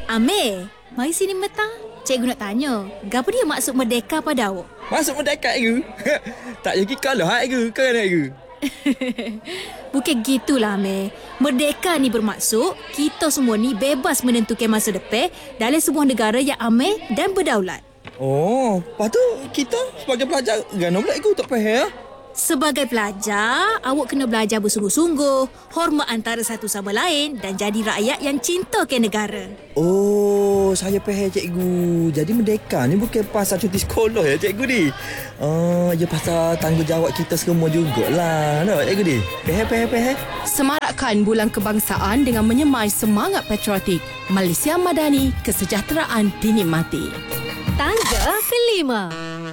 Amir, mari sini metang. Cikgu nak tanya, gapo dia maksud merdeka pada awak? Masuk mendekat ke? Tak jadi kalah ke? Kan ke? Bukan gitulah, Amir. Merdeka ni bermaksud kita semua ni bebas menentukan masa depan dalam sebuah negara yang aman dan berdaulat. Oh, lepas tu kita sebagai pelajar gana pula ikut tak faham. Sebagai pelajar, awak kena belajar bersungguh-sungguh, hormat antara satu sama lain dan jadi rakyat yang cinta ke negara. Oh, saya faham cikgu. Jadi merdeka ni bukan pasal cuti sekolah ya cikgu ni. Ya pasal tanggungjawab kita semua jugalah. No, cikgu ni. Faham. Semarakkan Bulan Kebangsaan dengan menyemai semangat patriotik. Malaysia Madani, kesejahteraan dinikmati. Tangga kelima.